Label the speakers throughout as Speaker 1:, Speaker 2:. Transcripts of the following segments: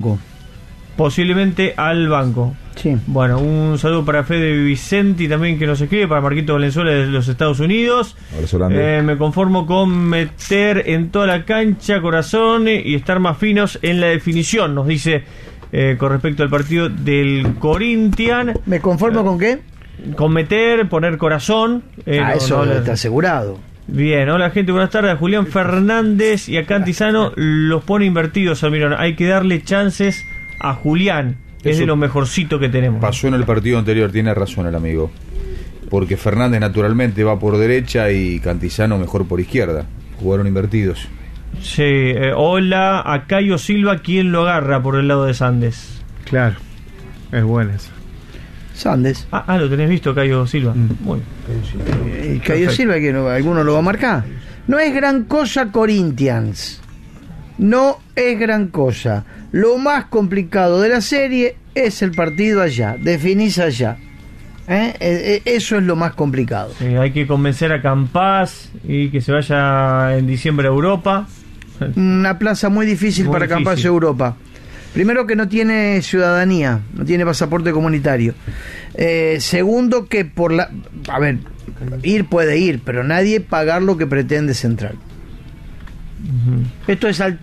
Speaker 1: Posiblemente al banco.
Speaker 2: Sí.
Speaker 1: Bueno, un saludo para Fede Vicenti también que nos escribe, para Marquito Valenzuela de los Estados Unidos. Me conformo con meter en toda la cancha corazón y estar más finos en la definición, nos dice con respecto al partido del Corinthians.
Speaker 2: ¿Me conformo con qué?
Speaker 1: Con meter, poner corazón.
Speaker 2: Eso está asegurado.
Speaker 1: Bien, hola gente, buenas tardes. Julián Fernández y a Cantizano los pone invertidos, Almirón. Hay que darle chances a Julián. Es de lo mejorcito que tenemos.
Speaker 3: Pasó en el partido anterior, tiene razón el amigo. Porque Fernández naturalmente va por derecha y Cantizano mejor por izquierda. Jugaron invertidos.
Speaker 1: Sí, hola a Cayo Silva, ¿quién lo agarra por el lado de Sandes?
Speaker 4: Claro, es buena esa.
Speaker 2: Sandes.
Speaker 1: Lo tenés visto, Cayo Silva. Muy
Speaker 2: bien. Cayo Silva, que ¿alguno lo va a marcar? No es gran cosa Corinthians. No es gran cosa. Lo más complicado de la serie es el partido allá. Definís allá. Eso es lo más complicado.
Speaker 1: Hay que convencer a Campás y que se vaya en diciembre a Europa.
Speaker 2: Una plaza muy difícil para Campás a Europa. Primero, que no tiene ciudadanía, no tiene pasaporte comunitario. Segundo, que ir puede ir, pero nadie pagar lo que pretende Central. Esto es al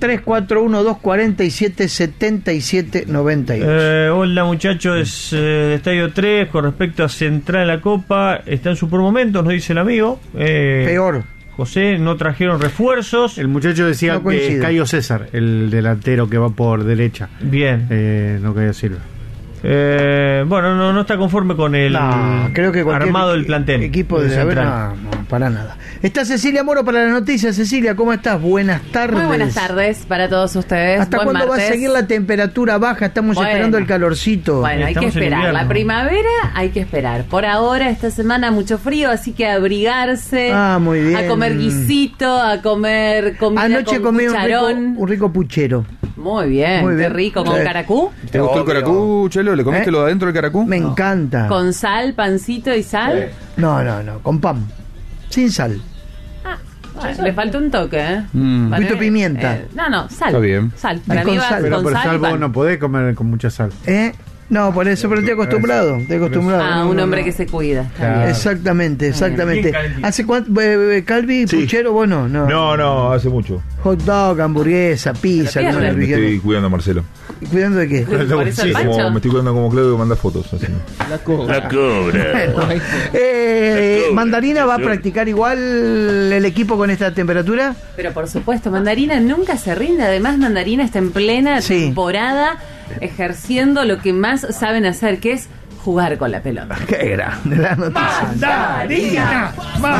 Speaker 2: 341-247-7792.
Speaker 1: Hola muchachos de Estadio 3, con respecto a Central en la Copa, está en super momento, nos dice el amigo.
Speaker 2: Peor.
Speaker 1: José, no trajeron refuerzos.
Speaker 4: El muchacho decía que Cayo César, el delantero que va por derecha.
Speaker 1: Bien.
Speaker 4: No Cayo Silva.
Speaker 1: Bueno, no está conforme con el
Speaker 2: creo que
Speaker 1: armado del plantel.
Speaker 2: Equipo de Central. No, para nada. Está Cecilia Moro para las noticias. Cecilia, ¿cómo estás? Buenas tardes.
Speaker 5: Muy buenas tardes para todos ustedes.
Speaker 2: ¿Hasta cuándo va a seguir la temperatura baja? Estamos esperando el calorcito.
Speaker 5: Bueno, hay que esperar. La primavera hay que esperar. Por ahora, esta semana mucho frío, así que abrigarse.
Speaker 2: Muy bien.
Speaker 5: A comer guisito, a comer comida.
Speaker 2: Anoche
Speaker 5: con
Speaker 2: comí
Speaker 5: cucharón.
Speaker 2: un rico puchero.
Speaker 5: Muy bien, qué rico. ¿Con caracú?
Speaker 3: ¿Te gustó el caracú, Chelo? ¿Le comiste lo de adentro del caracú?
Speaker 2: Me encanta.
Speaker 5: ¿Con sal, pancito y sal?
Speaker 2: No, con pan. Sin sal.
Speaker 5: Bueno, le falta un toque,
Speaker 2: ¿Viste pimienta?
Speaker 5: No, sal.
Speaker 3: Está bien.
Speaker 5: Sal. Para mí va
Speaker 4: Pero
Speaker 5: con
Speaker 4: sal vos no podés comer con mucha sal.
Speaker 2: No, por eso, pero estoy acostumbrado.
Speaker 5: Un hombre que se cuida.
Speaker 2: Claro. Exactamente. ¿Hace cuánto, Calvi,
Speaker 6: sí.
Speaker 2: Puchero, vos no?
Speaker 6: No, hace mucho.
Speaker 2: Hot dog, hamburguesa, pizza.
Speaker 6: Me estoy cuidando a Marcelo.
Speaker 2: ¿Cuidando de qué?
Speaker 5: ¿Por eso el
Speaker 6: me estoy cuidando como Claudio, que manda fotos. Así.
Speaker 7: La cobra.
Speaker 2: ¿Mandarina va a practicar igual el equipo con esta temperatura?
Speaker 5: Pero por supuesto, Mandarina nunca se rinde. Además, Mandarina está en plena temporada ejerciendo lo que más saben hacer, que es jugar con la pelota.
Speaker 2: Qué grande la noticia.
Speaker 4: ¡Mandarina!